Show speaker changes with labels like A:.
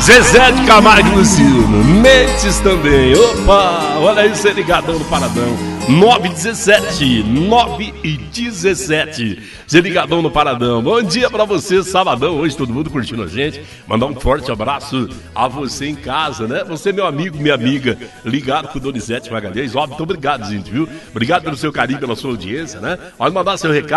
A: Zezé de Camargo e Luciano, Mendes também. Opa, olha aí, você ligadão no Paradão. 9h17. Você ligadão no Paradão. Bom dia pra você, sabadão. Hoje todo mundo curtindo a gente. Mandar um forte abraço a você em casa, né? Você, meu amigo, minha amiga, ligado com o Donizete Magalhães. Ó, muito obrigado, gente, viu? Obrigado pelo seu carinho, pela sua audiência, né? Pode mandar seu recado.